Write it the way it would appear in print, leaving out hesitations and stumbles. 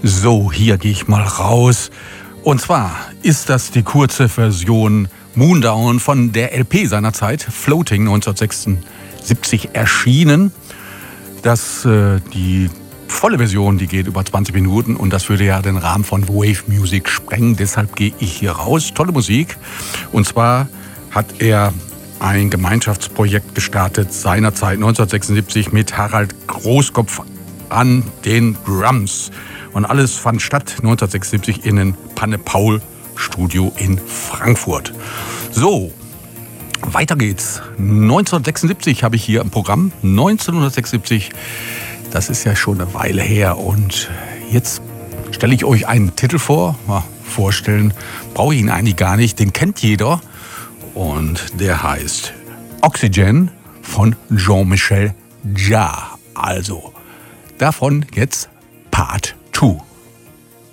So, hier gehe ich mal raus. Und zwar ist das die kurze Version Moondown von der LP seinerzeit, Floating 1976 erschienen. Die volle Version, die geht über 20 Minuten und das würde ja den Rahmen von Wave Music sprengen. Deshalb gehe ich hier raus. Tolle Musik. Und zwar hat er ein Gemeinschaftsprojekt gestartet, seinerzeit 1976 mit Harald Großkopf an den Drums. Und alles fand statt 1976 in den Panne-Paul-Studio in Frankfurt. So, weiter geht's. 1976 habe ich hier im Programm. 1976, das ist ja schon eine Weile her. Und jetzt stelle ich euch einen Titel vor. Vorstellen brauche ich ihn eigentlich gar nicht, den kennt jeder. Und der heißt Oxygen von Jean-Michel Jarre. Also, davon jetzt Part 2.